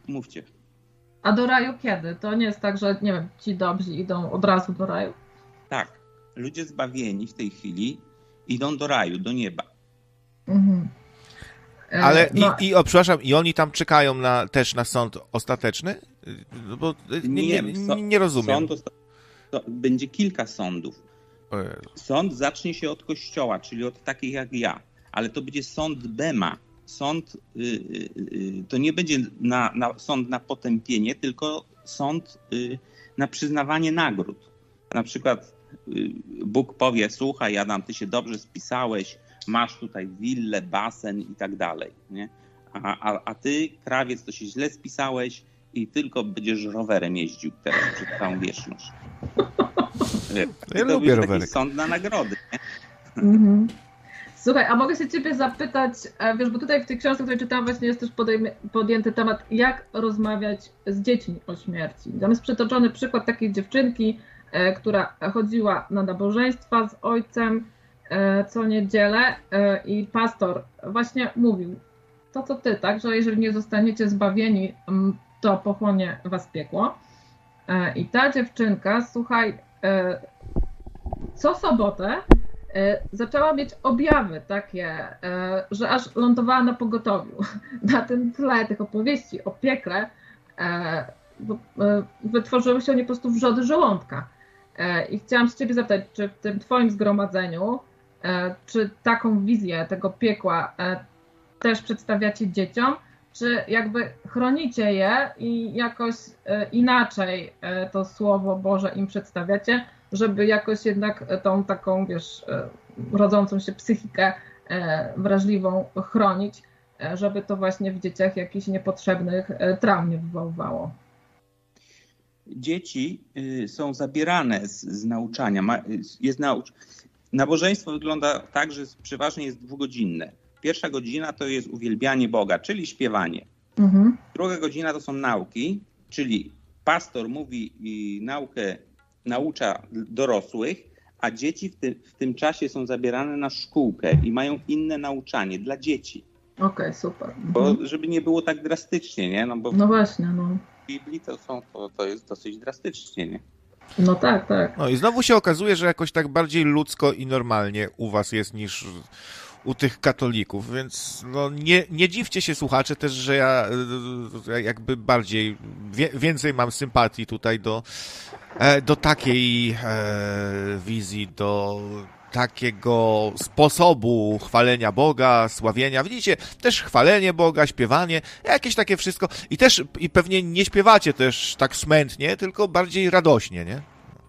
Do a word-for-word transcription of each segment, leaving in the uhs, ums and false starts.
Mówcie. A do raju kiedy? To nie jest tak, że nie wiem, ci dobrzy idą od razu do raju? Tak. Ludzie zbawieni w tej chwili idą do raju, do nieba. Mhm. E, Ale no. i, i o, przepraszam, i oni tam czekają na, też na sąd ostateczny? Bo nie, nie, nie, nie rozumiem. Sąd to będzie kilka sądów. Sąd zacznie się od Kościoła, czyli od takich jak ja, ale to będzie sąd Bema. Sąd, y, y, to nie będzie na, na, sąd na potępienie, tylko sąd y, na przyznawanie nagród. Na przykład y, Bóg powie, słuchaj Adam, ty się dobrze spisałeś, masz tutaj willę, basen i tak dalej. Nie? A, a, a ty, krawiec, to się źle spisałeś i tylko będziesz rowerem jeździł teraz przez całą wieczność. Ja to lubię będzie rowerek. taki sąd na nagrody. Nie? Mhm. Słuchaj, a mogę się ciebie zapytać, wiesz, bo tutaj w tej książce, której czytałam, właśnie jest też podjęty temat, jak rozmawiać z dziećmi o śmierci. Tam jest przytoczony przykład takiej dziewczynki, która chodziła na nabożeństwa z ojcem co niedzielę i pastor właśnie mówił, to co ty, tak, że jeżeli nie zostaniecie zbawieni, to pochłonie was piekło. I ta dziewczynka, słuchaj, co sobotę zaczęła mieć objawy takie, że aż lądowała na pogotowiu. Na tym tle tych opowieści o piekle wytworzyły się nie po prostu wrzody żołądka. I chciałam się ciebie zapytać, czy w tym twoim zgromadzeniu, czy taką wizję tego piekła też przedstawiacie dzieciom, czy jakby chronicie je i jakoś inaczej to Słowo Boże im przedstawiacie, żeby jakoś jednak tą taką, wiesz, rodzącą się psychikę wrażliwą chronić, żeby to właśnie w dzieciach jakichś niepotrzebnych traum nie wywoływało. Dzieci są zabierane z, z nauczania. Jest naucz... Nabożeństwo wygląda tak, że przeważnie jest dwugodzinne. Pierwsza godzina to jest uwielbianie Boga, czyli śpiewanie. Mhm. Druga godzina to są nauki, czyli pastor mówi i naukę naucza dorosłych, a dzieci w, ty, w tym czasie są zabierane na szkółkę i mają inne nauczanie dla dzieci. Okej, okay, super. Mhm. Bo żeby nie było tak drastycznie, nie? No, bo no właśnie, no. W Biblii to, są, to, to jest dosyć drastycznie, nie? No tak, tak. No i znowu się okazuje, że jakoś tak bardziej ludzko i normalnie u was jest niż u tych katolików, więc no nie, nie dziwcie się, słuchacze, też, że ja jakby bardziej, wie, więcej mam sympatii tutaj do, do takiej e, wizji, do takiego sposobu chwalenia Boga, sławienia. Widzicie, też chwalenie Boga, śpiewanie, jakieś takie wszystko. I też, i pewnie nie śpiewacie też tak smętnie, tylko bardziej radośnie, nie?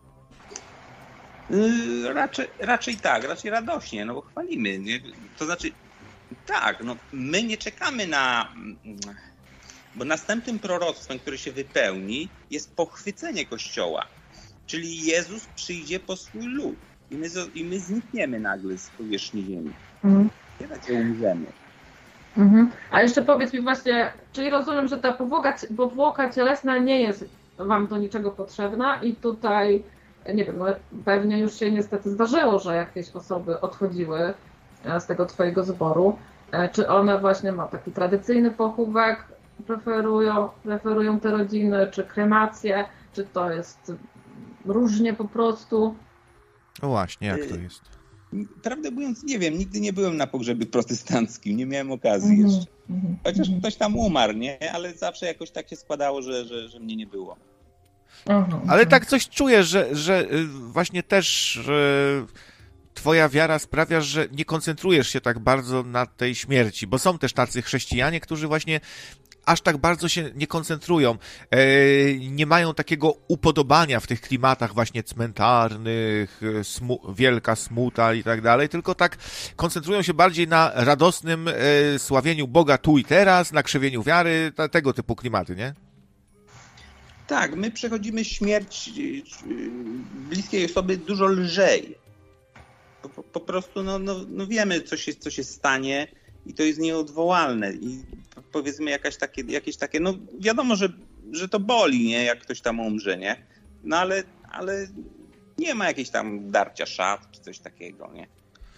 Yy, raczej, raczej tak, raczej radośnie, no bo chwalimy. Nie? To znaczy, tak, no my nie czekamy na... Bo następnym proroctwem, które się wypełni, jest pochwycenie Kościoła. Czyli Jezus przyjdzie po swój lud. I my, I my znikniemy nagle z powierzchni ziemi. Mhm. Nie tak, że umrzemy. Mhm. A jeszcze powiedz mi właśnie, czyli rozumiem, że ta powłoka, powłoka cielesna nie jest wam do niczego potrzebna i tutaj, nie wiem, pewnie już się niestety zdarzyło, że jakieś osoby odchodziły z tego twojego zboru. Czy one właśnie ma taki tradycyjny pochówek, preferują, preferują te rodziny, czy kremację, czy to jest różnie po prostu? No właśnie, jak to jest? Prawdę mówiąc, nie wiem, nigdy nie byłem na pogrzebie protestanckim, nie miałem okazji mm-hmm. jeszcze. Chociaż mm-hmm. ktoś tam umarł, nie? Ale zawsze jakoś tak się składało, że, że, że mnie nie było. Mm-hmm. Ale tak coś czuję, że, że właśnie też że twoja wiara sprawia, że nie koncentrujesz się tak bardzo na tej śmierci, bo są też tacy chrześcijanie, którzy właśnie aż tak bardzo się nie koncentrują, e, nie mają takiego upodobania w tych klimatach właśnie cmentarnych, smu- wielka smuta i tak dalej, tylko tak koncentrują się bardziej na radosnym e, sławieniu Boga tu i teraz, na krzewieniu wiary, ta, tego typu klimaty, nie? Tak, my przechodzimy śmierć bliskiej osoby dużo lżej. Po, po, po prostu no, no, no wiemy, co się, co się stanie i to jest nieodwołalne. I powiedzmy jakaś takie, jakieś takie, no wiadomo, że, że to boli, nie, jak ktoś tam umrze, nie? No ale, ale nie ma jakiejś tam darcia szat czy coś takiego, nie?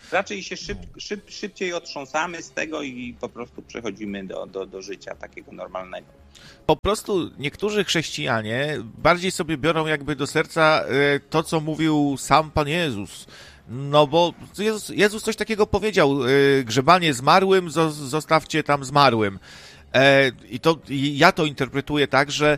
Raczej się szyb, szyb, szybciej otrząsamy z tego i po prostu przechodzimy do, do, do życia takiego normalnego. Po prostu niektórzy chrześcijanie bardziej sobie biorą jakby do serca to, co mówił sam Pan Jezus. No bo Jezus, Jezus coś takiego powiedział, grzebanie zmarłym, zostawcie tam zmarłym. I to i ja to interpretuję tak, że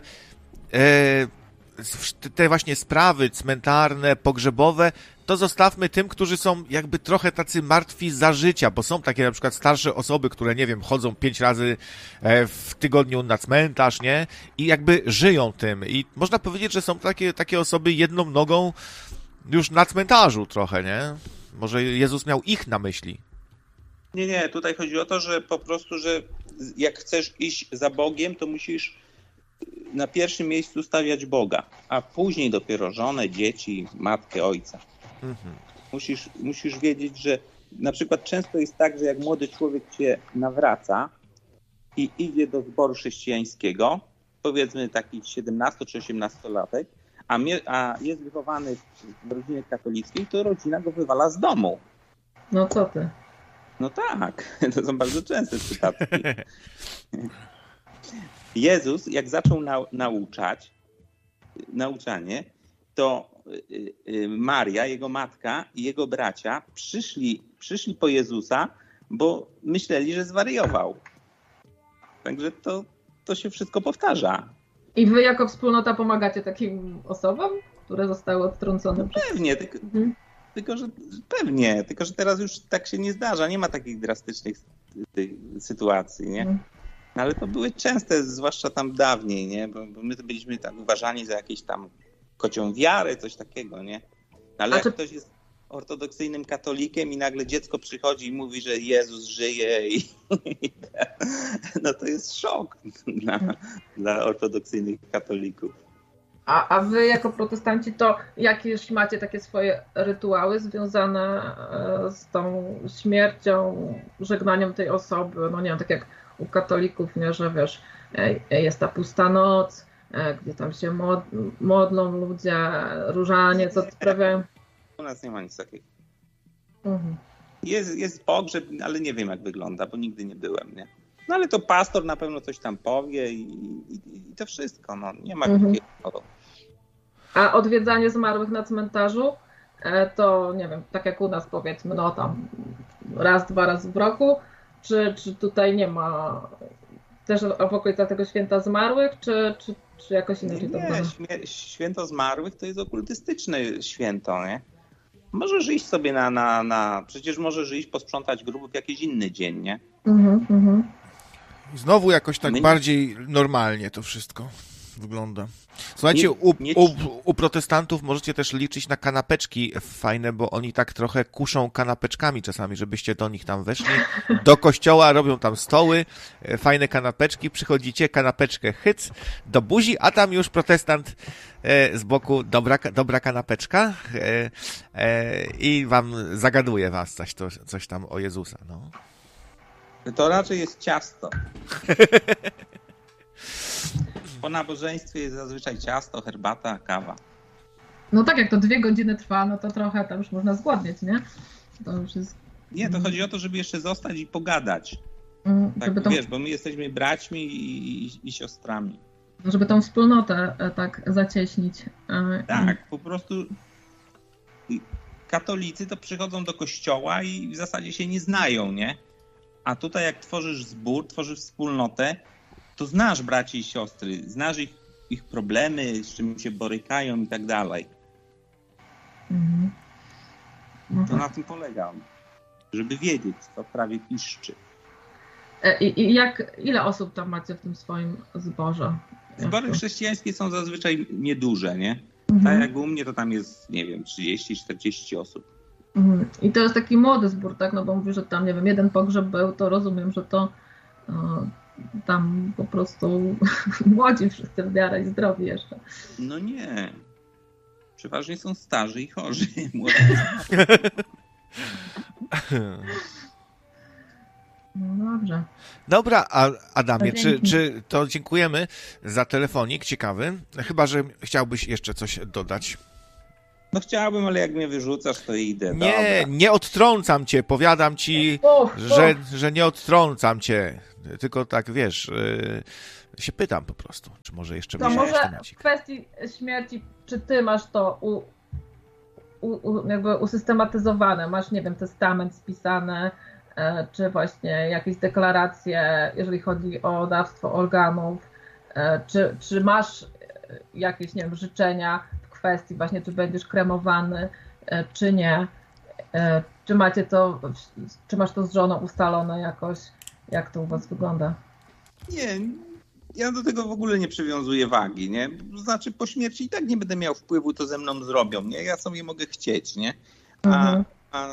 te właśnie sprawy cmentarne, pogrzebowe, to zostawmy tym, którzy są jakby trochę tacy martwi za życia, bo są takie na przykład starsze osoby, które, nie wiem, chodzą pięć razy w tygodniu na cmentarz, nie? I jakby żyją tym. I można powiedzieć, że są takie, takie osoby jedną nogą już na cmentarzu trochę, nie? Może Jezus miał ich na myśli. Nie, nie, tutaj chodzi o to, że po prostu, że jak chcesz iść za Bogiem, to musisz na pierwszym miejscu stawiać Boga, a później dopiero żonę, dzieci, matkę, ojca. Mhm. Musisz, musisz wiedzieć, że na przykład często jest tak, że jak młody człowiek się nawraca i idzie do zboru chrześcijańskiego, powiedzmy taki siedemnasto czy osiemnastolatek, a, mie, a jest wychowany w rodzinie katolickiej, to rodzina go wywala z domu. No co ty? No tak, to są bardzo częste przypadki. Jezus, jak zaczął nau- nauczać, nauczanie, to Maria, jego matka i jego bracia przyszli, przyszli po Jezusa, bo myśleli, że zwariował. Także to, to się wszystko powtarza. I wy jako wspólnota pomagacie takim osobom, które zostały odtrącone? Przez... Pewnie, tylko, mhm. tylko, że, pewnie, tylko że teraz już tak się nie zdarza. Nie ma takich drastycznych sytuacji, nie? Mhm. Ale to były częste, zwłaszcza tam dawniej, nie? Bo, bo my to byliśmy tak uważani za jakieś tam kocią wiarę, coś takiego, nie? Ale jak czy... ktoś jest ortodoksyjnym katolikiem i nagle dziecko przychodzi i mówi, że Jezus żyje i, i no to jest szok dla, dla ortodoksyjnych katolików. A, a wy jako protestanci to jakieś macie takie swoje rytuały związane z tą śmiercią, żegnaniem tej osoby? No nie wiem, tak jak u katolików, nie, że wiesz, jest ta pusta noc, gdzie tam się mod, modlą ludzie, różaniec odprawiają. U nas nie ma nic takiego. Mhm. Jest, jest pogrzeb, ale nie wiem jak wygląda, bo nigdy nie byłem, nie? No ale to pastor na pewno coś tam powie i, i, i to wszystko, no nie ma mhm. takiego. A odwiedzanie zmarłych na cmentarzu, to nie wiem, tak jak u nas powiedzmy, no tam raz, dwa razy w roku, czy, czy tutaj nie ma też w okolicach tego święta zmarłych, czy, czy, czy jakoś inaczej to wygląda? Nie, święto zmarłych to jest okultystyczne święto, nie? Możesz iść sobie na, na, na... Przecież możesz iść posprzątać grób w jakiś inny dzień, nie? Mhm, mhm. Znowu jakoś tak My... bardziej normalnie to wszystko wygląda. Słuchajcie, u, u, u protestantów możecie też liczyć na kanapeczki fajne, bo oni tak trochę kuszą kanapeczkami czasami, żebyście do nich tam weszli. Do kościoła robią tam stoły, fajne kanapeczki, przychodzicie, kanapeczkę hyc do buzi, a tam już protestant e, z boku, dobra, dobra kanapeczka e, e, i wam zagaduje was coś, to, coś tam o Jezusa. No. To raczej jest ciasto. Po nabożeństwie jest zazwyczaj ciasto, herbata, kawa. No tak, jak to dwie godziny trwa, no to trochę tam już można zgłodnieć, nie? To już jest... Nie, to chodzi o to, żeby jeszcze zostać i pogadać. Mm, tak, to... wiesz, bo my jesteśmy braćmi i, i, i siostrami. Żeby tą wspólnotę tak zacieśnić. Tak, po prostu katolicy to przychodzą do kościoła i w zasadzie się nie znają, nie? A tutaj jak tworzysz zbór, tworzysz wspólnotę, to znasz braci i siostry, znasz ich, ich problemy, z czym się borykają i tak dalej. Mhm. To na tym polega, żeby wiedzieć, co prawie piszczy. I, i jak, ile osób tam macie w tym swoim zborze? Zbory chrześcijańskie są zazwyczaj nieduże, nie? Mhm. Tak jak u mnie to tam jest, nie wiem, trzydzieści czterdzieści osób. Mhm. I to jest taki młody zbór, tak? No bo mówię, że tam, nie wiem, jeden pogrzeb był, to rozumiem, że to o, tam po prostu młodzi wszyscy w miarę i zdrowi jeszcze. No nie. Przeważnie są starzy i chorzy. Młodzi. No dobrze. Dobra, Adamie, czy, czy to dziękujemy za telefonik ciekawy. Chyba że chciałbyś jeszcze coś dodać. No chciałbym, ale jak mnie wyrzucasz, to idę. Nie, dobra. Nie odtrącam cię, powiadam ci, uf, że, uf. że nie odtrącam cię. Tylko tak, wiesz, yy, się pytam po prostu, czy może jeszcze to może w kwestii śmierci, czy ty masz to u, u, u, jakby usystematyzowane, masz, nie wiem, testament spisany, yy, czy właśnie jakieś deklaracje, jeżeli chodzi o dawstwo organów, yy, czy, czy masz jakieś, nie wiem, życzenia w kwestii właśnie, czy będziesz kremowany, yy, czy nie, yy, czy macie to, czy masz to z żoną ustalone jakoś, jak to u was wygląda? Nie, ja do tego w ogóle nie przywiązuję wagi, nie? Znaczy po śmierci i tak nie będę miał wpływu, to ze mną zrobią, nie? Ja sobie mogę chcieć, nie? A, mhm. a,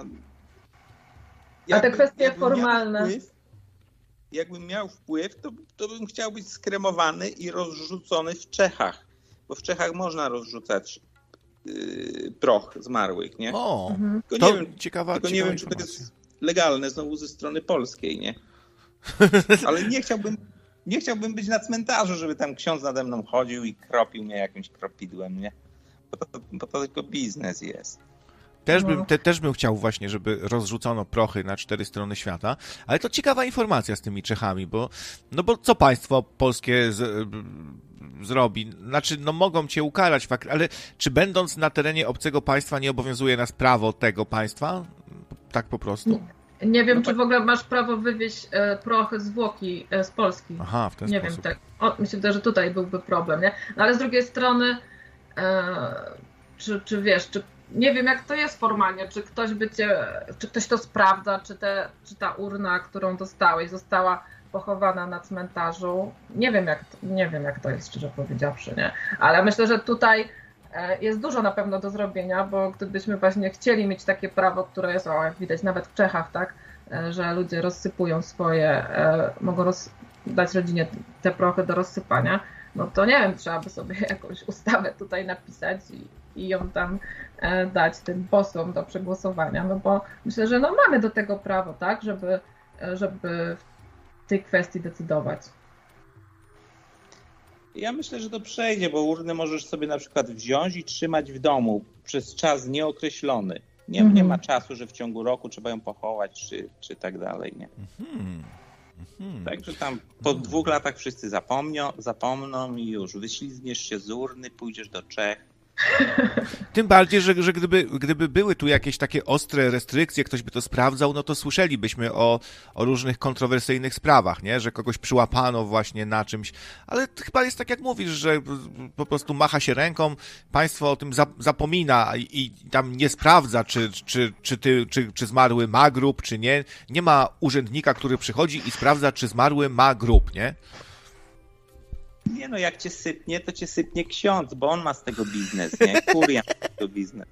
jakby, a te kwestie formalne? Wpływ, jakbym miał wpływ, to, to bym chciał być skremowany i rozrzucony w Czechach, bo w Czechach można rozrzucać yy, proch zmarłych, nie? O, mhm. Tylko to nie wiem, ciekawa, tylko ciekawa nie wiem, czy to jest legalne znowu ze strony polskiej, nie? Ale nie chciałbym, nie chciałbym być na cmentarzu, żeby tam ksiądz nade mną chodził i kropił mnie jakimś kropidłem, nie? Bo to, bo to tylko biznes jest. Też bym, te, też bym chciał właśnie, żeby rozrzucono prochy na cztery strony świata, ale to ciekawa informacja z tymi Czechami, bo no bo co państwo polskie z, zrobi? Znaczy, no mogą cię ukarać, ale czy będąc na terenie obcego państwa nie obowiązuje nas prawo tego państwa? Tak po prostu? Nie. Nie wiem, no czy w ogóle masz prawo wywieźć e, prochy zwłoki e, z Polski. Aha, w ten nie sposób. Nie wiem, tak. O, mi się wydaje, że tutaj byłby problem, nie? No, ale z drugiej strony, e, czy, czy wiesz, czy nie wiem, jak to jest formalnie, czy ktoś by cię, czy ktoś to sprawdza, czy, te, czy ta urna, którą dostałeś, została pochowana na cmentarzu. Nie wiem, jak to, nie wiem, jak to jest, szczerze powiedziawszy, nie? Ale myślę, że tutaj jest dużo na pewno do zrobienia, bo gdybyśmy właśnie chcieli mieć takie prawo, które jest, o, jak widać nawet w Czechach, tak, że ludzie rozsypują swoje, mogą roz, dać rodzinie te prochy do rozsypania, no to nie wiem, trzeba by sobie jakąś ustawę tutaj napisać i, i ją tam dać tym posłom do przegłosowania, no bo myślę, że no mamy do tego prawo, tak, żeby, żeby w tej kwestii decydować. Ja myślę, że to przejdzie, bo urnę możesz sobie na przykład wziąć i trzymać w domu przez czas nieokreślony. Nie, mm-hmm. nie ma czasu, że w ciągu roku trzeba ją pochować, czy, czy tak dalej, nie? Mm-hmm. Mm-hmm. Także tam po dwóch latach wszyscy zapomnią, zapomną i już wyślizgniesz się z urny, pójdziesz do Czech. Tym bardziej, że, że gdyby, gdyby były tu jakieś takie ostre restrykcje, ktoś by to sprawdzał, no to słyszelibyśmy o, o różnych kontrowersyjnych sprawach, nie? Że kogoś przyłapano właśnie na czymś, ale chyba jest tak jak mówisz, że po prostu macha się ręką, państwo o tym zapomina i, i tam nie sprawdza, czy, czy, czy, ty, czy, czy zmarły ma grób, czy nie. Nie ma urzędnika, który przychodzi i sprawdza, czy zmarły ma grób, nie? Nie no, jak cię sypnie, to cię sypnie ksiądz, bo on ma z tego biznes, nie? Kuriant ma z tego biznes.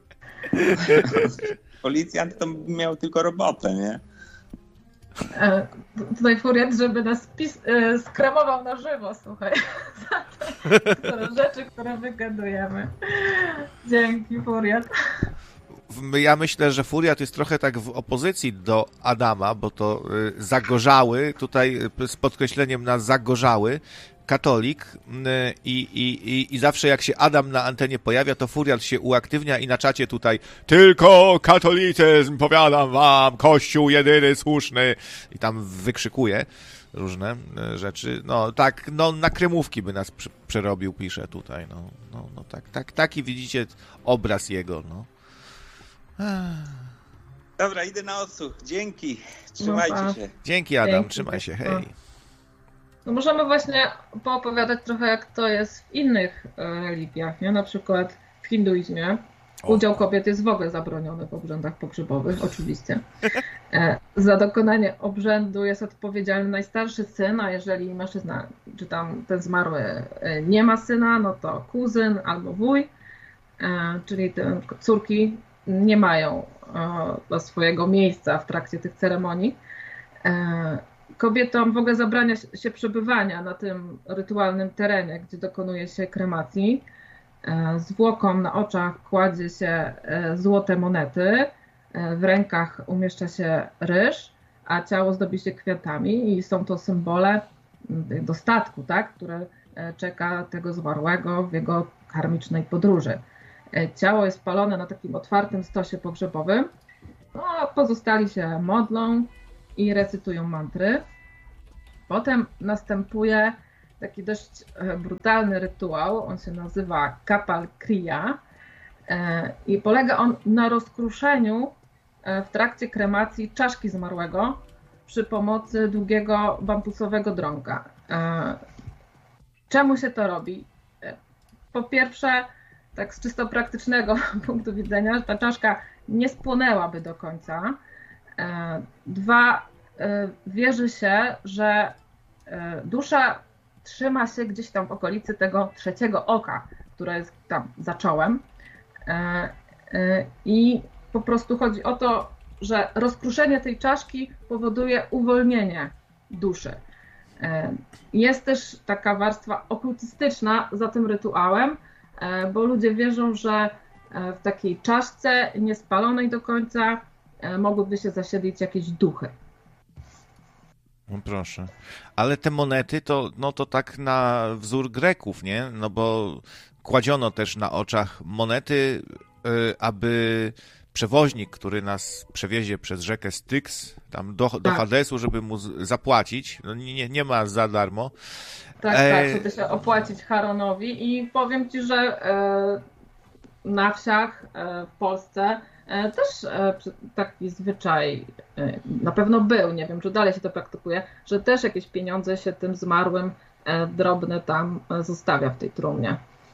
Policjant to miał tylko robotę, nie? E, tutaj furiat, żeby nas spis, e, skremował na żywo, słuchaj, za te które rzeczy, które wygadujemy. Dzięki, furiat. Ja myślę, że Furiat jest trochę tak w opozycji do Adama, bo to y, zagorzały, tutaj z podkreśleniem na zagorzały, katolik i, i, i, i zawsze jak się Adam na antenie pojawia, to Furiat się uaktywnia i na czacie tutaj tylko katolicyzm, powiadam wam, Kościół jedyny słuszny i tam wykrzykuje różne rzeczy. No tak, no na kremówki by nas przerobił, pisze tutaj. No, no, no tak, tak, taki widzicie obraz jego, no. Dobra, idę na odsłuch. Dzięki. Trzymajcie no, się. Dzięki, Adam. Dzięki. Trzymaj się. Hej. No możemy właśnie poopowiadać trochę, jak to jest w innych religiach, nie? Na przykład w hinduizmie o. Udział kobiet jest w ogóle zabroniony w obrzędach pogrzebowych, oczywiście. Za dokonanie obrzędu jest odpowiedzialny najstarszy syn, a jeżeli mężczyzna, czy tam ten zmarły nie ma syna, no to kuzyn albo wuj, czyli te córki nie mają do swojego miejsca w trakcie tych ceremonii. Kobietom w ogóle zabrania się przebywania na tym rytualnym terenie, gdzie dokonuje się kremacji. Zwłokom na oczach kładzie się złote monety, w rękach umieszcza się ryż, a ciało zdobi się kwiatami i są to symbole dostatku, tak, które czeka tego zmarłego w jego karmicznej podróży. ciało jest spalone na takim otwartym stosie pogrzebowym, no, a pozostali się modlą i recytują mantry. Potem następuje taki dość brutalny rytuał, on się nazywa Kapal Kriya i polega on na rozkruszeniu w trakcie kremacji czaszki zmarłego przy pomocy długiego bambusowego drąga. Czemu się to robi? Po pierwsze, tak z czysto praktycznego punktu widzenia, ta czaszka nie spłonęłaby do końca. Dwa, wierzy się, że dusza trzyma się gdzieś tam w okolicy tego trzeciego oka, które jest tam za czołem. I po prostu chodzi o to, że rozkruszenie tej czaszki powoduje uwolnienie duszy. Jest też taka warstwa okultystyczna za tym rytuałem, bo ludzie wierzą, że w takiej czaszce niespalonej do końca mogłyby się zasiedlić jakieś duchy. No proszę. Ale te monety to, no to tak na wzór Greków, nie? No bo kładziono też na oczach monety, aby przewoźnik, który nas przewiezie przez rzekę Styx, tam do, do tak. Hadesu, żeby mu zapłacić, no nie, nie ma za darmo. Tak, e... tak, żeby się opłacić Charonowi i powiem Ci, że e, na wsiach e, w Polsce e, też e, taki zwyczaj e, na pewno był, nie wiem, czy dalej się to praktykuje, że też jakieś pieniądze się tym zmarłym e, drobne tam e, zostawia w tej trumnie.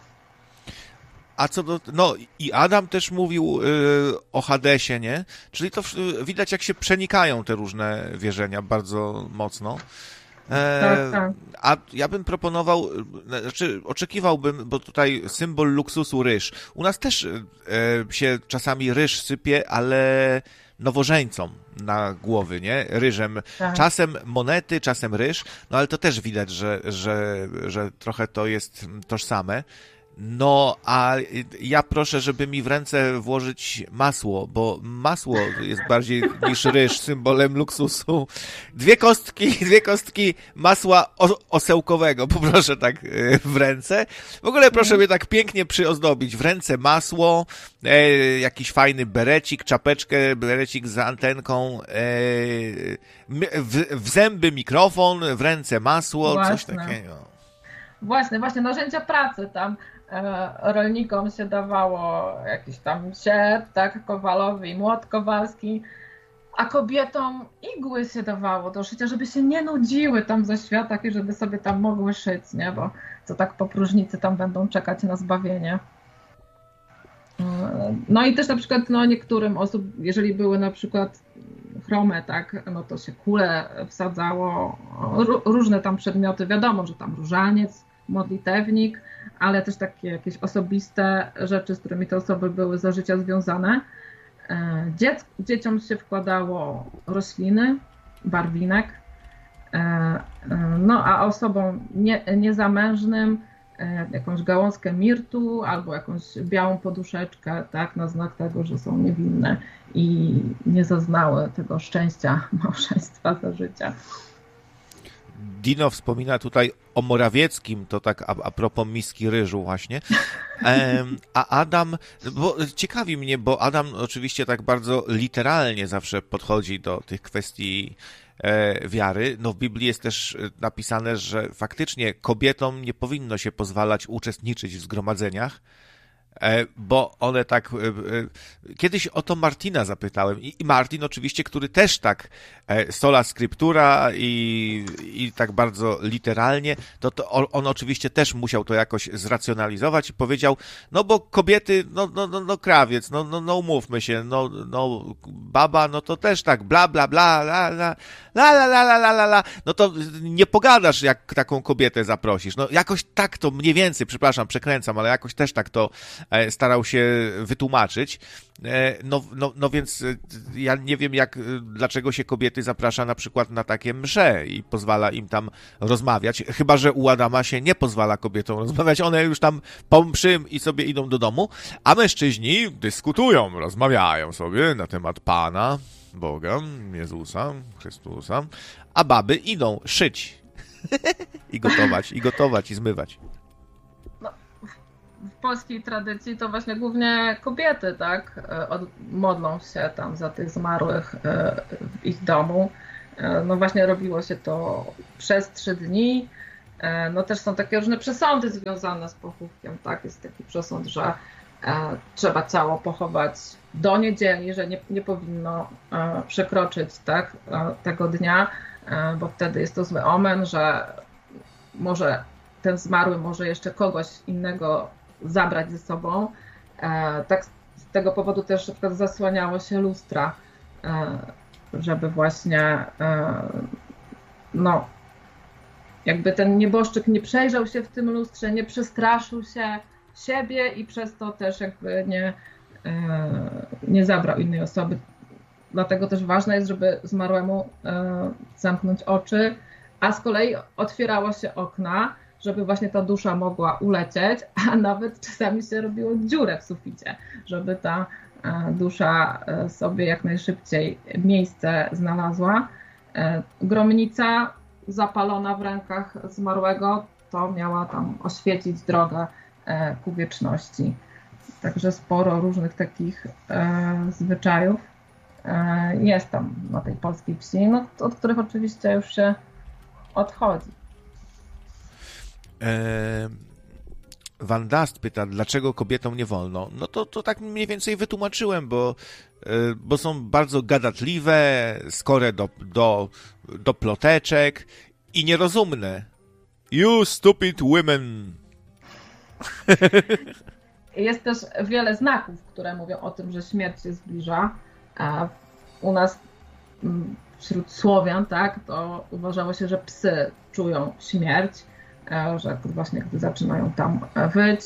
A co do, no i Adam też mówił y, o Hadesie, nie? Czyli to y, widać, jak się przenikają te różne wierzenia bardzo mocno. E, tak, tak. A ja bym proponował, znaczy oczekiwałbym, bo tutaj symbol luksusu ryż. U nas też y, się czasami ryż sypie, ale nowożeńcom na głowy, nie? Ryżem. Tak. Czasem monety, czasem ryż, no ale to też widać, że, że, że trochę to jest tożsame. No, a ja proszę, żeby mi w ręce włożyć masło, bo masło jest bardziej niż ryż symbolem luksusu. Dwie kostki, dwie kostki masła osełkowego, poproszę tak w ręce. W ogóle proszę mnie tak pięknie przyozdobić. W ręce masło, e, jakiś fajny berecik, czapeczkę, berecik z antenką, e, w, w zęby mikrofon, w ręce masło, właśnie. Coś takiego. Właśnie, właśnie, narzędzia pracy tam. Rolnikom się dawało jakiś tam sierp, tak, kowalowy i młot kowalski, a kobietom igły się dawało do szycia, żeby się nie nudziły tam ze świata i żeby sobie tam mogły szyć, nie, bo co tak po próżnicy tam będą czekać na zbawienie. No i też na przykład no, niektórym osób, jeżeli były na przykład chrome, tak, no to się kule wsadzało, różne tam przedmioty, wiadomo, że tam różaniec, modlitewnik, ale też takie jakieś osobiste rzeczy, z którymi te osoby były za życia związane. Dziec, dzieciom się wkładało rośliny, barwinek, no a osobom nie, niezamężnym jakąś gałązkę mirtu albo jakąś białą poduszeczkę, tak, na znak tego, że są niewinne i nie zaznały tego szczęścia małżeństwa za życia. Dino wspomina tutaj o Morawieckim, to tak a, a propos miski ryżu właśnie. Um, a Adam, bo ciekawi mnie, bo Adam oczywiście tak bardzo literalnie zawsze podchodzi do tych kwestii e, wiary. No w Biblii jest też napisane, że faktycznie kobietom nie powinno się pozwalać uczestniczyć w zgromadzeniach, bo one tak... Kiedyś o to Martina zapytałem i Martin oczywiście, który też tak sola scriptura i, i tak bardzo literalnie, to, to on oczywiście też musiał to jakoś zracjonalizować i powiedział, no bo kobiety, no, no, no, no krawiec, no, no, no umówmy się, no, no baba, no to też tak bla, bla, bla, la, la, la, la, la, la, la, la, la, no to nie pogadasz, jak taką kobietę zaprosisz. No jakoś tak to mniej więcej, przepraszam, przekręcam, ale jakoś też tak to starał się wytłumaczyć. No, no, no więc ja nie wiem, jak, dlaczego się kobiety zaprasza na przykład na takie msze i pozwala im tam rozmawiać, chyba że u Adama się nie pozwala kobietom rozmawiać, one już tam po mszy i sobie idą do domu, a mężczyźni dyskutują, rozmawiają sobie na temat Pana, Boga, Jezusa, Chrystusa, a baby idą szyć i gotować, i gotować, i zmywać. w polskiej tradycji to właśnie głównie kobiety, tak, od, modlą się tam za tych zmarłych w ich domu. No właśnie robiło się to przez trzy dni. No też są takie różne przesądy związane z pochówkiem, tak, jest taki przesąd, że trzeba ciało pochować do niedzieli, że nie, nie powinno przekroczyć, tak, tego dnia, bo wtedy jest to zły omen, że może ten zmarły może jeszcze kogoś innego zabrać ze sobą. Tak z tego powodu też na przykład zasłaniało się lustra, żeby właśnie no jakby ten nieboszczyk nie przejrzał się w tym lustrze, nie przestraszył się siebie i przez to też jakby nie, nie zabrał innej osoby. Dlatego też ważne jest, żeby zmarłemu zamknąć oczy, a z kolei otwierało się okna, żeby właśnie ta dusza mogła ulecieć, a nawet czasami się robiło dziurę w suficie, żeby ta dusza sobie jak najszybciej miejsce znalazła. Gromnica zapalona w rękach zmarłego to miała tam oświecić drogę ku wieczności. Także sporo różnych takich zwyczajów jest tam na tej polskiej wsi, no, od których oczywiście już się odchodzi. Van Dast pyta, dlaczego kobietom nie wolno? No to, to tak mniej więcej wytłumaczyłem, bo, bo są bardzo gadatliwe, skore do, do, do ploteczek i nierozumne. You stupid women! Jest też wiele znaków, które mówią o tym, że śmierć się zbliża. U nas wśród Słowian, tak, to uważało się, że psy czują śmierć, że właśnie gdy zaczynają tam wyć.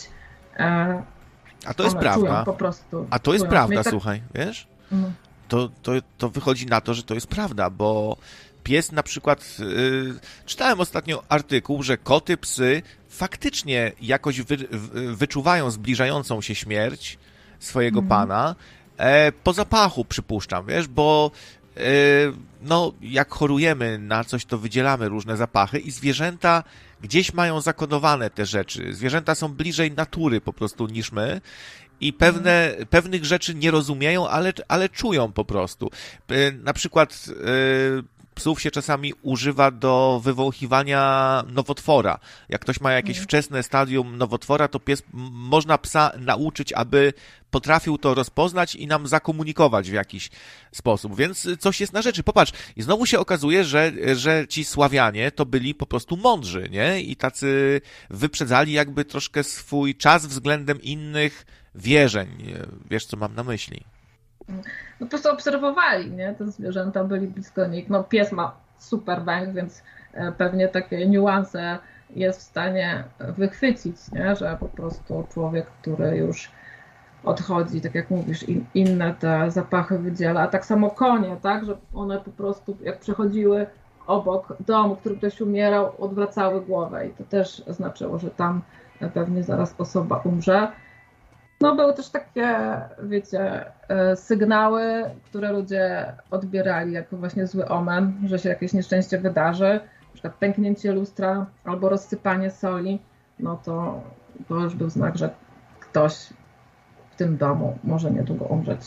A to jest prawda. Po prostu, A to jest czują prawda, śmierć, tak... słuchaj, wiesz? Mhm. To, to, to wychodzi na to, że to jest prawda, bo pies na przykład, yy, czytałem ostatnio artykuł, że koty, psy faktycznie jakoś wy, wyczuwają zbliżającą się śmierć swojego mhm. pana, e, po zapachu przypuszczam, wiesz, bo e, no, jak chorujemy na coś, to wydzielamy różne zapachy i zwierzęta gdzieś mają zakodowane te rzeczy. Zwierzęta są bliżej natury po prostu niż my i pewne, mhm. pewnych rzeczy nie rozumieją, ale, ale czują po prostu. E, na przykład e, psów się czasami używa do wywąchiwania nowotwora. Jak ktoś ma jakieś wczesne stadium nowotwora, to pies, można psa nauczyć, aby potrafił to rozpoznać i nam zakomunikować w jakiś sposób. Więc coś jest na rzeczy. Popatrz, i znowu się okazuje, że, że ci Sławianie to byli po prostu mądrzy, nie? I tacy wyprzedzali jakby troszkę swój czas względem innych wierzeń. Wiesz, co mam na myśli? No po prostu obserwowali, nie? Te zwierzęta byli blisko nich. No pies ma super węch, więc pewnie takie niuanse jest w stanie wychwycić, nie? Że po prostu człowiek, który już odchodzi, tak jak mówisz, in, inne te zapachy wydziela. A tak samo konie, tak? Że one po prostu jak przechodziły obok domu, w którym ktoś umierał, odwracały głowę i to też znaczyło, że tam pewnie zaraz osoba umrze. No były też takie, wiecie, sygnały, które ludzie odbierali jako właśnie zły omen, że się jakieś nieszczęście wydarzy, na przykład pęknięcie lustra albo rozsypanie soli, no to, to już był znak, że ktoś w tym domu może niedługo umrzeć.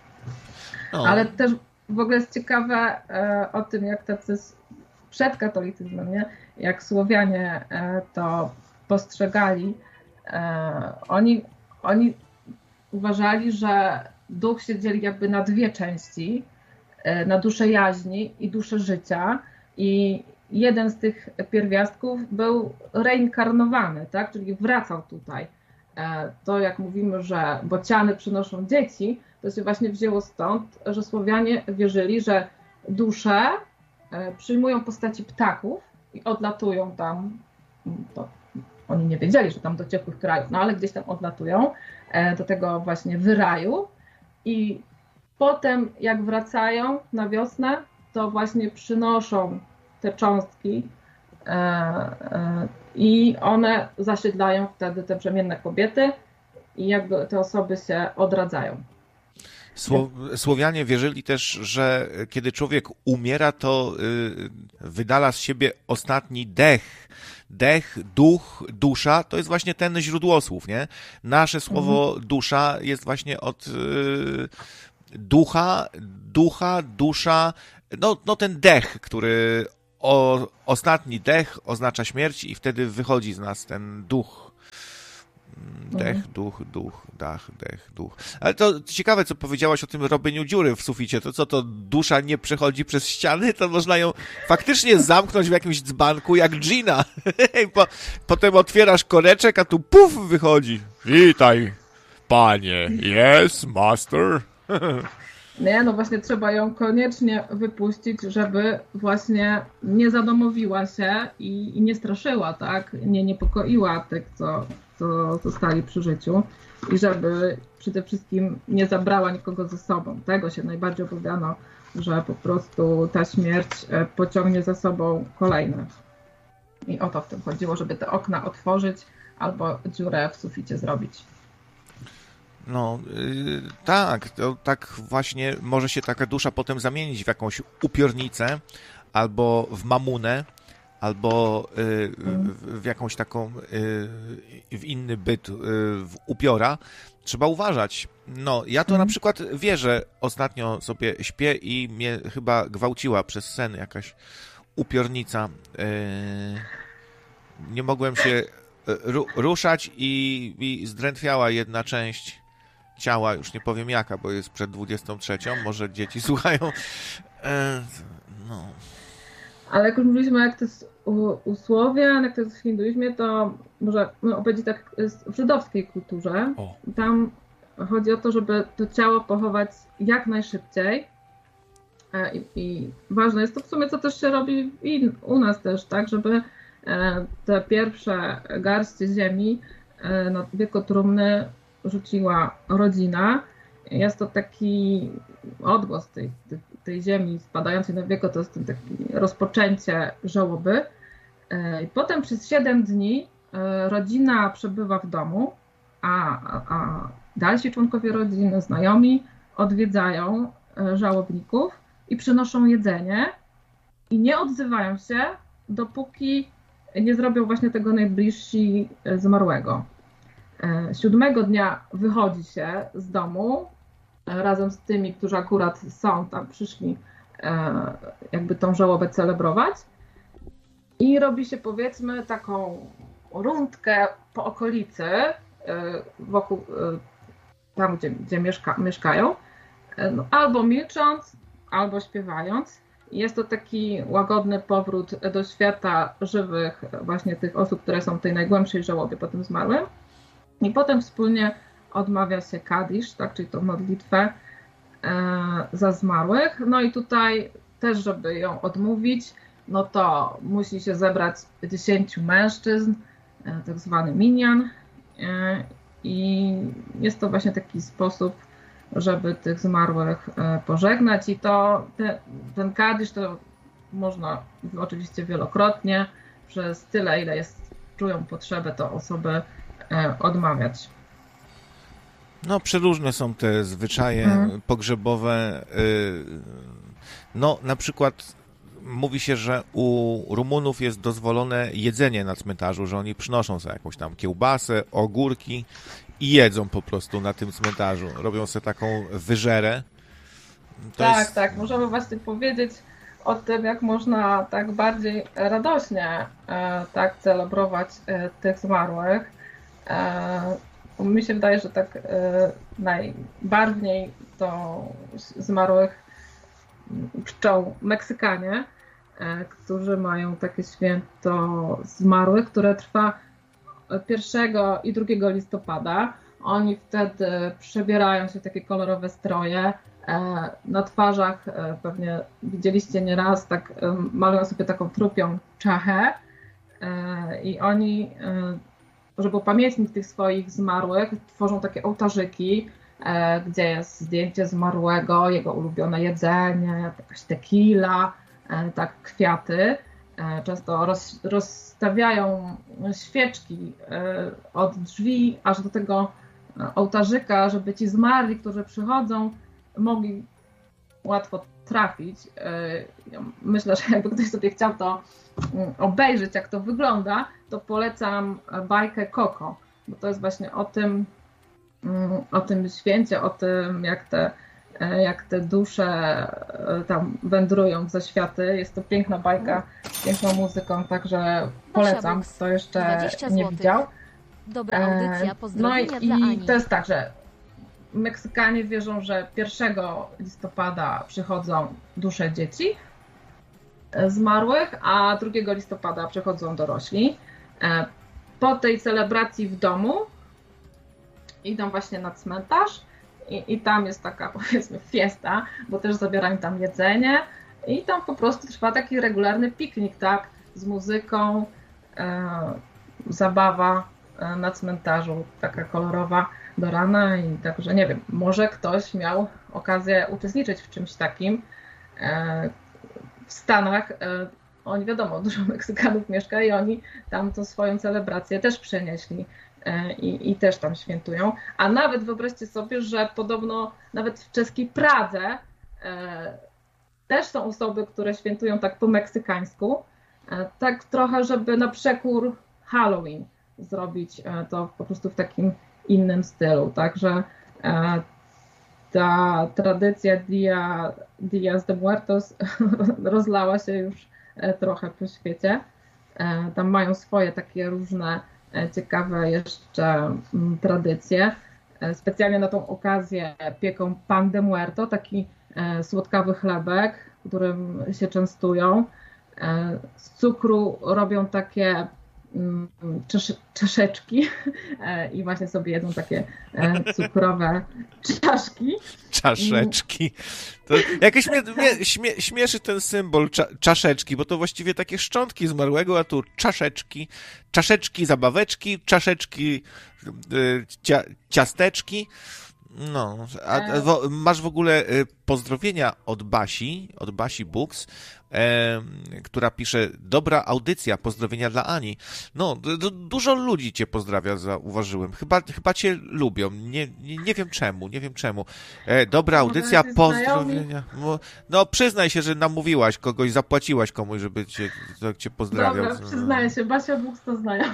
O. Ale też w ogóle jest ciekawe o tym, jak tacy przed katolicyzmem, nie? Jak Słowianie to postrzegali, oni Oni uważali, że duch się dzieli jakby na dwie części, na duszę jaźni i duszę życia i jeden z tych pierwiastków był reinkarnowany, tak? Czyli wracał tutaj. To jak mówimy, że bociany przynoszą dzieci, to się właśnie wzięło stąd, że Słowianie wierzyli, że dusze przyjmują postaci ptaków i odlatują tam, to oni nie wiedzieli, że tam do ciepłych krajów, no ale gdzieś tam odlatują do tego właśnie wyraju i potem jak wracają na wiosnę, to właśnie przynoszą te cząstki i one zasiedlają wtedy te brzemienne kobiety i jakby te osoby się odradzają. Słowianie wierzyli też, że kiedy człowiek umiera, to wydala z siebie ostatni dech dech, duch, dusza, to jest właśnie ten źródłosłów, nie? Nasze słowo mhm. dusza jest właśnie od y, ducha, ducha, dusza, no, no ten dech, który o, ostatni dech oznacza śmierć i wtedy wychodzi z nas ten duch. Dech, mhm. duch, duch, dach, dech, duch. Ale to ciekawe, co powiedziałaś o tym robieniu dziury w suficie. To co, to dusza nie przechodzi przez ściany? To można ją faktycznie zamknąć w jakimś dzbanku jak dżina. po, potem otwierasz koreczek, a tu puf, wychodzi. Witaj, panie. Yes, master. Nie, no właśnie trzeba ją koniecznie wypuścić, żeby właśnie nie zadomowiła się i, i nie straszyła, tak? Nie niepokoiła tych, co, co zostali przy życiu i żeby przede wszystkim nie zabrała nikogo ze sobą. Tego się najbardziej obawiano, że po prostu ta śmierć pociągnie za sobą kolejne. I o to w tym chodziło, żeby te okna otworzyć albo dziurę w suficie zrobić. No, yy, tak, to tak właśnie może się taka dusza potem zamienić w jakąś upiornicę, albo w mamunę, albo yy, w, w jakąś taką, yy, w inny byt, yy, w upiora. Trzeba uważać. No, ja to mm. na przykład wierzę, ostatnio sobie śpię i mnie chyba gwałciła przez sen jakaś upiornica. Yy, nie mogłem się ru- ruszać i, i zdrętwiała jedna część ciała, już nie powiem jaka, bo jest przed dwudziestą trzecią, może dzieci słuchają. E, no. Ale jak już mówiliśmy, jak to jest u, u Słowian, jak to jest w hinduizmie, to może no, opowiedzieć tak jest w żydowskiej kulturze. O. Tam chodzi o to, żeby to ciało pochować jak najszybciej. E, i, I ważne jest to w sumie, co też się robi in, u nas też, tak, żeby e, te pierwsze garście ziemi e, na wieko trumny rzuciła rodzina. Jest to taki odgłos tej, tej, tej ziemi spadającej na wieko, to jest ten takie rozpoczęcie żałoby. I potem przez siedem dni rodzina przebywa w domu, a, a, a dalsi członkowie rodziny, znajomi odwiedzają żałobników i przynoszą jedzenie i nie odzywają się, dopóki nie zrobią właśnie tego najbliżsi zmarłego. Siódmego dnia wychodzi się z domu razem z tymi, którzy akurat są tam, przyszli jakby tą żałobę celebrować i robi się powiedzmy taką rundkę po okolicy wokół tam, gdzie, gdzie mieszka, mieszkają, no, albo milcząc, albo śpiewając. Jest to taki łagodny powrót do świata żywych właśnie tych osób, które są w tej najgłębszej żałobie po tym zmarłym. I potem wspólnie odmawia się kadisz, tak, czyli tą modlitwę e, za zmarłych. No i tutaj też, żeby ją odmówić, no to musi się zebrać dziesięciu mężczyzn, e, tak zwany minyan. E, I jest to właśnie taki sposób, żeby tych zmarłych e, pożegnać. I to te, ten kadisz to można oczywiście wielokrotnie, przez tyle, ile jest, czują potrzebę, to osoby odmawiać. No, przeróżne są te zwyczaje hmm. pogrzebowe. No, na przykład mówi się, że u Rumunów jest dozwolone jedzenie na cmentarzu, że oni przynoszą sobie jakąś tam kiełbasę, ogórki i jedzą po prostu na tym cmentarzu. Robią sobie taką wyżerę. To tak, jest... tak. Możemy właśnie powiedzieć o tym, jak można tak bardziej radośnie tak celebrować tych zmarłych. Mi się wydaje, że tak najbarwniej to zmarłych czczą Meksykanie, którzy mają takie święto zmarłych, które trwa pierwszego i drugiego listopada. Oni wtedy przebierają się w takie kolorowe stroje. Na twarzach, pewnie widzieliście nieraz, tak malują sobie taką trupią czachę i oni, żeby upamiętnić tych swoich zmarłych, tworzą takie ołtarzyki, gdzie jest zdjęcie zmarłego, jego ulubione jedzenie, jakaś tequila, tak kwiaty. Często roz, rozstawiają świeczki od drzwi aż do tego ołtarzyka, żeby ci zmarli, którzy przychodzą, mogli łatwo trafić. Myślę, że jakby ktoś sobie chciał to obejrzeć, jak to wygląda, to polecam bajkę Coco, bo to jest właśnie o tym, o tym święcie, o tym, jak te, jak te dusze tam wędrują w zaświaty. Jest to piękna bajka z piękną muzyką, także polecam, kto jeszcze nie widział. Dobra audycja, pozdrowienia no i, dla Ani. I to jest tak, że Meksykanie wierzą, że pierwszego listopada przychodzą dusze dzieci zmarłych, a drugiego listopada przychodzą dorośli. Po tej celebracji w domu idą właśnie na cmentarz i, i tam jest taka, powiedzmy, fiesta, bo też zabierają tam jedzenie i tam po prostu trwa taki regularny piknik, tak, z muzyką, e, zabawa na cmentarzu, taka kolorowa do rana i także nie wiem, może ktoś miał okazję uczestniczyć w czymś takim. W Stanach oni, wiadomo, dużo Meksykanów mieszka i oni tam tą swoją celebrację też przenieśli i, i też tam świętują. A nawet wyobraźcie sobie, że podobno nawet w czeskiej Pradze też są osoby, które świętują tak po meksykańsku, tak trochę, żeby na przekór Halloween zrobić to po prostu w takim innym stylu. Także ta tradycja Dia, Dias de Muertos rozlała się już trochę po świecie. Tam mają swoje takie różne ciekawe jeszcze tradycje. Specjalnie na tą okazję pieką pan de muerto, taki słodkawy chlebek, którym się częstują. Z cukru robią takie Czesz, czaszeczki i właśnie sobie jedzą takie cukrowe czaszki. Czaszeczki. To jakoś mnie, mnie śmie, śmieszy ten symbol cza, czaszeczki, bo to właściwie takie szczątki zmarłego, a tu czaszeczki. Czaszeczki, zabaweczki, czaszeczki, cia, ciasteczki. No, a, a masz w ogóle pozdrowienia od Basi, od Basi Books, e, która pisze, dobra audycja, pozdrowienia dla Ani. No, d- dużo ludzi cię pozdrawia, zauważyłem. Chyba, chyba cię lubią, nie, nie, nie wiem czemu, nie wiem czemu. E, dobra audycja, pozdrowienia. No, przyznaj się, że namówiłaś kogoś, zapłaciłaś komuś, żeby cię, cię pozdrawiał. Dobra, przyznaję się, Basia Books to znają.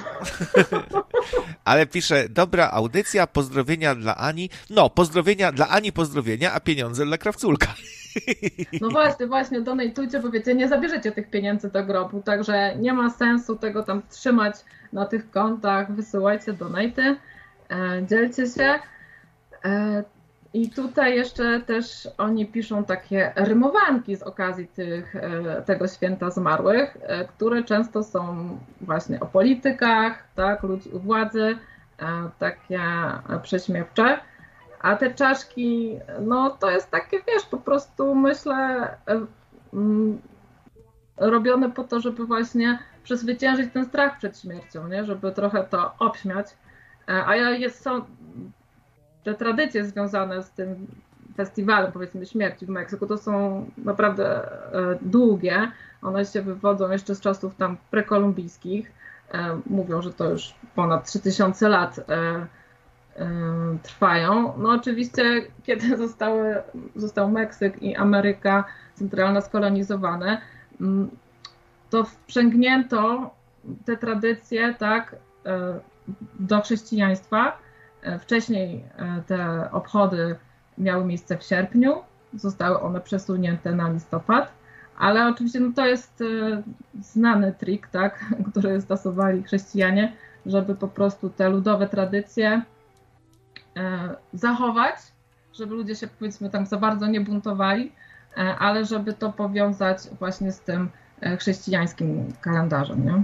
Ale pisze, dobra audycja, pozdrowienia dla Ani. No, pozdrowienia dla Ani, pozdrowienia, a pieniądze dla Krawculka. No właśnie, właśnie, donatujcie, bo wiecie, nie zabierzecie tych pieniędzy do grobu, także nie ma sensu tego tam trzymać na tych kontach, wysyłajcie donaty, e, dzielcie się. E, I tutaj jeszcze też oni piszą takie rymowanki z okazji tych, e, tego święta zmarłych, e, które często są właśnie o politykach, tak, ludzi u władzy, e, takie prześmiewcze. A te czaszki, no to jest takie, wiesz, po prostu myślę mm, robione po to, żeby właśnie przezwyciężyć ten strach przed śmiercią, nie? Żeby trochę to obśmiać. A ja jest, są te tradycje związane z tym festiwalem, powiedzmy, śmierci w Meksyku, to są naprawdę długie. One się wywodzą jeszcze z czasów tam prekolumbijskich. Mówią, że to już ponad trzy tysiące lat trwają. No oczywiście, kiedy zostały, został Meksyk i Ameryka Centralna skolonizowane, to wprzęgnięto te tradycje, tak, do chrześcijaństwa. Wcześniej te obchody miały miejsce w sierpniu, zostały one przesunięte na listopad, ale oczywiście no to jest znany trik, tak, który stosowali chrześcijanie, żeby po prostu te ludowe tradycje zachować, żeby ludzie się, powiedzmy, tam za bardzo nie buntowali, ale żeby to powiązać właśnie z tym chrześcijańskim kalendarzem, nie?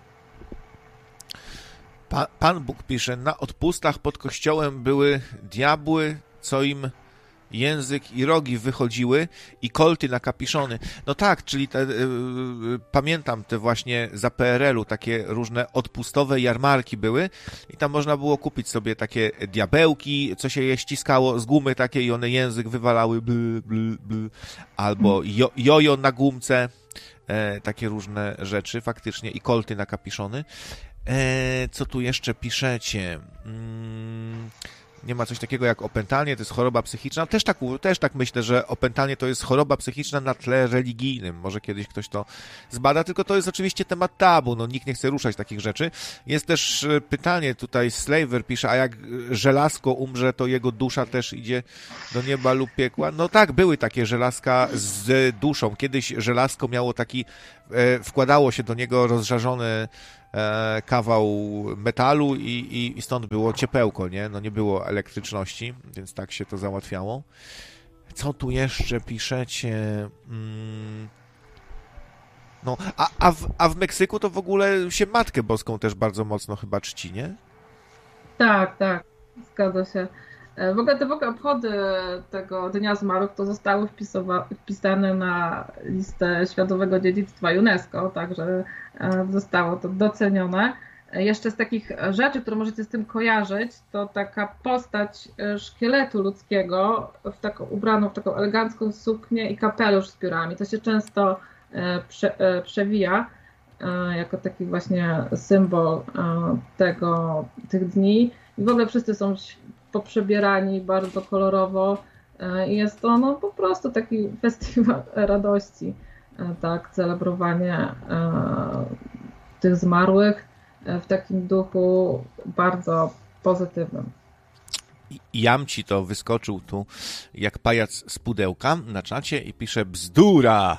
Pan, Pan Bóg pisze, na odpustach pod kościołem były diabły, co im język i rogi wychodziły i kolty na kapiszony. No tak, czyli te, yy, pamiętam te właśnie za P R L u takie różne odpustowe jarmarki były i tam można było kupić sobie takie diabełki, co się je ściskało z gumy takie i one język wywalały bl, bl, bl, albo jo, jojo na gumce, e, takie różne rzeczy faktycznie i kolty na kapiszony. E, co tu jeszcze piszecie? Mm, Nie ma coś takiego jak opętanie, to jest choroba psychiczna. Też tak, też tak myślę, że opętanie to jest choroba psychiczna na tle religijnym. Może kiedyś ktoś to zbada, tylko to jest oczywiście temat tabu. No, nikt nie chce ruszać takich rzeczy. Jest też pytanie, tutaj Slaver pisze, a jak żelazko umrze, to jego dusza też idzie do nieba lub piekła? No tak, były takie żelazka z duszą. Kiedyś żelazko miało taki, e, wkładało się do niego rozżarzone e, kawał metalu i, i, i stąd było ciepełko, nie? No nie było elektryczności, więc tak się to załatwiało. Co tu jeszcze piszecie? Hmm. No, a, a, w, a w Meksyku to w ogóle się Matkę Boską też bardzo mocno chyba czci, nie? Tak, tak, zgadza się. W ogóle te w ogóle obchody tego Dnia Zmarłych to zostały wpisowa- wpisane na listę Światowego Dziedzictwa UNESCO, także zostało to docenione. Jeszcze z takich rzeczy, które możecie z tym kojarzyć, to taka postać szkieletu ludzkiego w taką, ubraną w taką elegancką suknię i kapelusz z piórami. To się często prze, przewija jako taki właśnie symbol tego, tych dni. I w ogóle wszyscy są poprzebierani bardzo kolorowo i jest to no, po prostu taki festiwal radości, tak, celebrowanie tych zmarłych w takim duchu bardzo pozytywnym. Jamci to wyskoczył tu jak pajac z pudełka na czacie i pisze bzdura,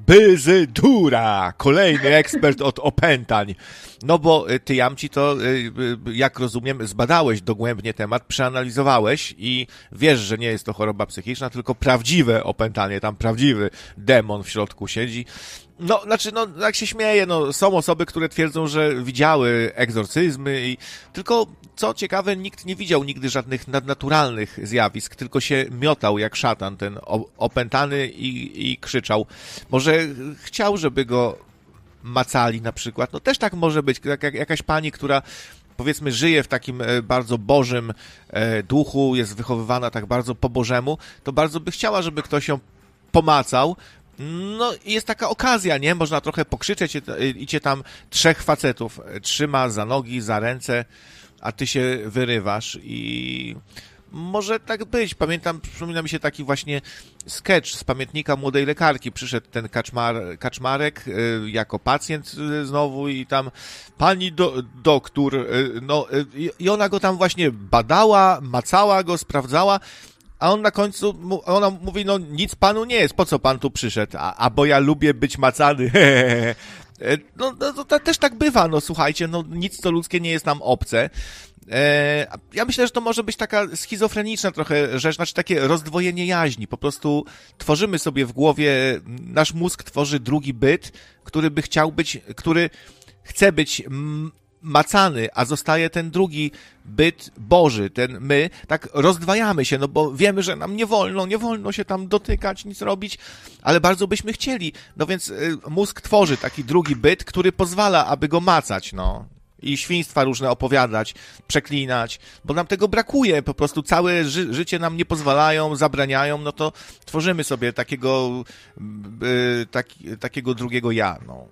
bzdura, kolejny ekspert od opętań. No bo ty, Jamci, to jak rozumiem zbadałeś dogłębnie temat, przeanalizowałeś i wiesz, że nie jest to choroba psychiczna, tylko prawdziwe opętanie, tam prawdziwy demon w środku siedzi. No, znaczy, no, jak się śmieję, no, są osoby, które twierdzą, że widziały egzorcyzmy i tylko, co ciekawe, nikt nie widział nigdy żadnych nadnaturalnych zjawisk, tylko się miotał jak szatan, ten opętany i, i krzyczał. Może chciał, żeby go macali na przykład, no też tak może być, jak, jak, jakaś pani, która powiedzmy żyje w takim bardzo bożym duchu, jest wychowywana tak bardzo po bożemu, to bardzo by chciała, żeby ktoś ją pomacał. No i jest taka okazja, nie? Można trochę pokrzyczeć i cię tam trzech facetów trzyma za nogi, za ręce, a ty się wyrywasz i może tak być. Pamiętam, przypomina mi się taki właśnie sketch z pamiętnika młodej lekarki. Przyszedł ten kaczmar, kaczmarek y, jako pacjent y, znowu i tam pani do, doktor, y, no y, i ona go tam właśnie badała, macała go, sprawdzała. A on na końcu, ona mówi, no nic panu nie jest, po co pan tu przyszedł? A, a bo ja lubię być macany. No, no to też tak bywa, no słuchajcie, no nic co ludzkie nie jest nam obce. E, ja myślę, że to może być taka schizofreniczna trochę rzecz, znaczy takie rozdwojenie jaźni. Po prostu tworzymy sobie w głowie, nasz mózg tworzy drugi byt, który by chciał być, który chce być macany, a zostaje ten drugi byt Boży, ten my, tak rozdwajamy się, no bo wiemy, że nam nie wolno, nie wolno się tam dotykać, nic robić, ale bardzo byśmy chcieli, no więc y, mózg tworzy taki drugi byt, który pozwala, aby go macać, no. I świństwa różne opowiadać, przeklinać, bo nam tego brakuje, po prostu całe ży- życie nam nie pozwalają, zabraniają, no to tworzymy sobie takiego y, taki, takiego drugiego ja, no.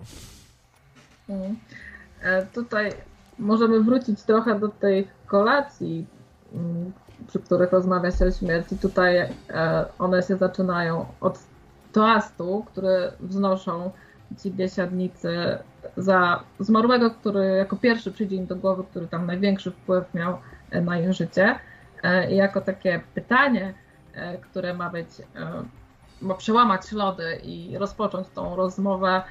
Mm. Tutaj możemy wrócić trochę do tej kolacji, przy których rozmawia się o śmierci. Tutaj one się zaczynają od toastu, który wznoszą ci biesiadnicy za zmarłego, który jako pierwszy przyjdzie im do głowy, który tam największy wpływ miał na ich życie. I jako takie pytanie, które ma być, ma przełamać lody i rozpocząć tą rozmowę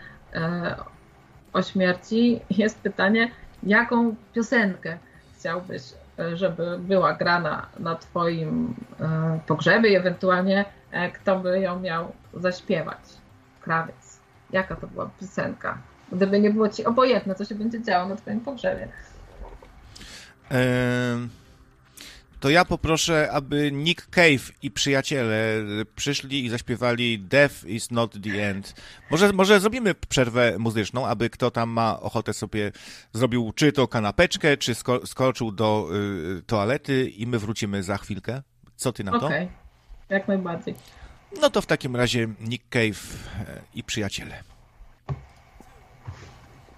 o śmierci, jest pytanie, jaką piosenkę chciałbyś, żeby była grana na twoim pogrzebie i ewentualnie kto by ją miał zaśpiewać? Krawiec. Jaka to była piosenka? Gdyby nie było ci obojętne, co się będzie działo na twoim pogrzebie. Um... To ja poproszę, aby Nick Cave i przyjaciele przyszli i zaśpiewali Death is not the end. Może, może zrobimy przerwę muzyczną, aby kto tam ma ochotę sobie zrobił czy to kanapeczkę, czy sko- skoczył do y, toalety i my wrócimy za chwilkę. Co ty na to? Okej, okay. Jak najbardziej. No to w takim razie Nick Cave i przyjaciele.